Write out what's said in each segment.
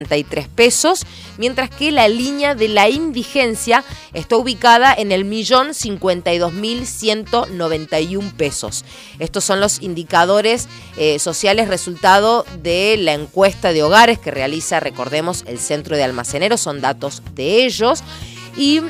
pesos, mientras que la línea de la indigencia está ubicada en el 1.052.191 pesos. Estos son los indicadores sociales resultado de la encuesta de hogares que realiza, recordemos, el Centro de Almaceneros, son datos de ellos. Y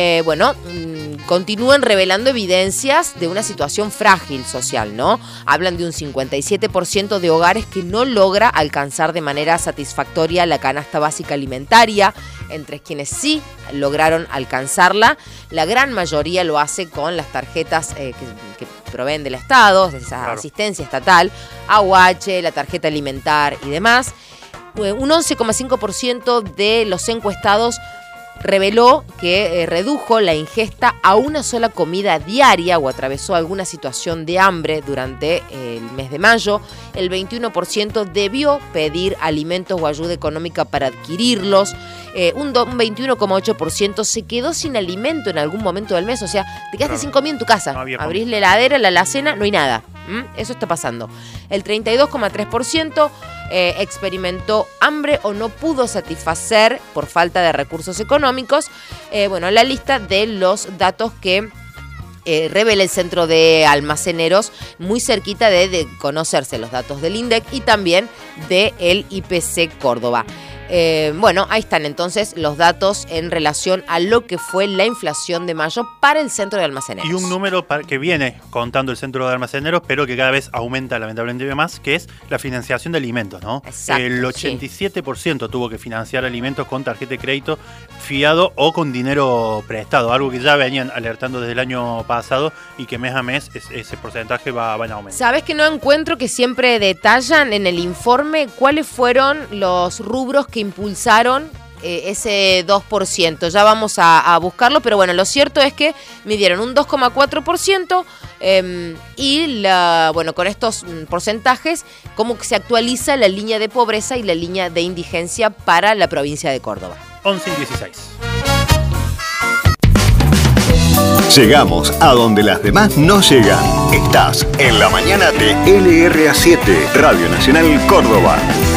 continúan revelando evidencias de una situación frágil social, ¿no? Hablan de un 57% de hogares que no logra alcanzar de manera satisfactoria la canasta básica alimentaria. Entre quienes sí lograron alcanzarla, la gran mayoría lo hace con las tarjetas que proveen del Estado, esa asistencia estatal, AUH, la tarjeta alimentar y demás. Un 11,5% de los encuestados reveló que redujo la ingesta a una sola comida diaria o atravesó alguna situación de hambre durante el mes de mayo. El 21% debió pedir alimentos o ayuda económica para adquirirlos. Un 21,8% se quedó sin alimento en algún momento del mes. O sea, te quedaste sin comida en tu casa. No abrís la heladera, la alacena, no hay nada. Eso está pasando. El 32,3% experimentó hambre o no pudo satisfacer por falta de recursos económicos. La lista de los datos que revela el Centro de Almaceneros, muy cerquita de conocerse los datos del INDEC y también del IPC Córdoba. Ahí están entonces los datos en relación a lo que fue la inflación de mayo para el Centro de Almaceneros. Y un número que viene contando el Centro de Almaceneros, pero que cada vez aumenta lamentablemente más, que es la financiación de alimentos, ¿no? Exacto, el 87% tuvo que financiar alimentos con tarjeta de crédito fiado o con dinero prestado, algo que ya venían alertando desde el año pasado y que mes a mes ese porcentaje va en aumento. ¿Sabes que no encuentro que siempre detallan en el informe cuáles fueron los rubros que impulsaron ese 2%? Ya vamos a buscarlo, pero bueno, lo cierto es que midieron un 2,4% y con estos porcentajes, cómo se actualiza la línea de pobreza y la línea de indigencia para la provincia de Córdoba. 11 y 16. Llegamos a donde las demás no llegan. Estás en la mañana de LRA7, Radio Nacional Córdoba.